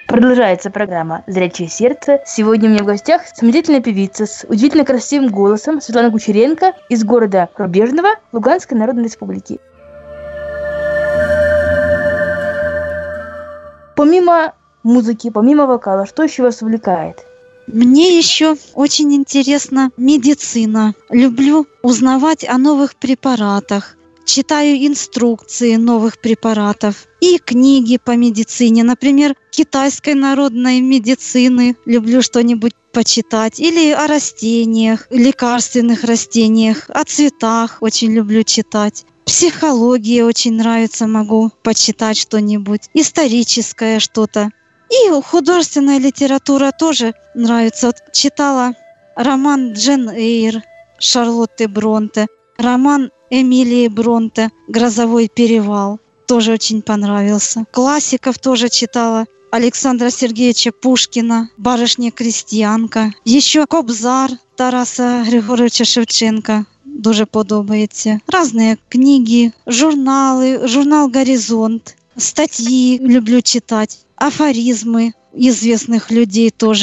Продолжается программа «Зрячее сердце». Сегодня у меня в гостях самодеятельная певица с удивительно красивым голосом Светлана Кучеренко из города Рубежного Луганской Народной Республики. Помимо музыки, помимо вокала, что еще вас увлекает? Мне еще очень интересна медицина. Люблю узнавать о новых препаратах. Читаю инструкции новых препаратов и книги по медицине. Например, китайской народной медицины. Люблю что-нибудь почитать. Или о растениях, лекарственных растениях, о цветах очень люблю читать. Психология очень нравится, могу почитать что-нибудь. Историческое что-то. И художественная литература тоже нравится. Вот читала роман Джейн Эйр Шарлотты Бронте, роман Эмилии Бронте «Грозовой перевал». Тоже очень понравился. Классиков тоже читала. Александра Сергеевича Пушкина «Барышня-крестьянка». Еще Кобзар Тараса Григоровича Шевченка. Дуже подобається. Разные книги, журналы, журнал «Горизонт», статьи люблю читать, афоризмы известных людей тоже.